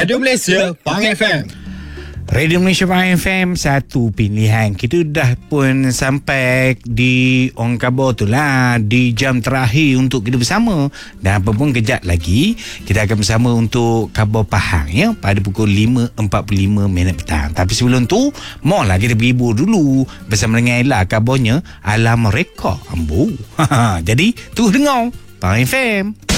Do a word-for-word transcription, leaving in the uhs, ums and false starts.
Radio Malaysia Pang F M. Radio Malaysia Pang F M, satu pilihan. Kita dah pun sampai di orang khabar tu lah, di jam terakhir untuk kita bersama. Dan apa pun kejap lagi kita akan bersama untuk khabar Pahang ya, pada pukul lima empat puluh lima minit petang. Tapi sebelum tu, mohonlah kita berhibur dulu bersama dengan Ella, khabarnya Alam Reka Ambu. Jadi tu dengar Pang F M.